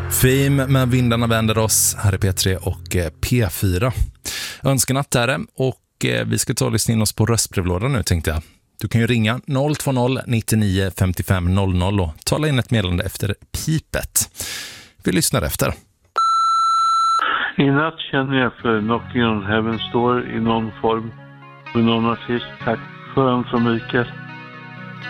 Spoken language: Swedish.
Fame med Vindarna vänder oss. Här är P3 och P4. Önskenatt är det och vi ska ta och lyssna in oss på röstbrevlådan nu, tänkte jag. Du kan ju ringa 020 99 55 00 och tala in ett meddelande efter pipet. Vi lyssnar efter. I natt känner jag för Knocking on Heaven's Door i någon form med någon artist. Tack för en så mycket.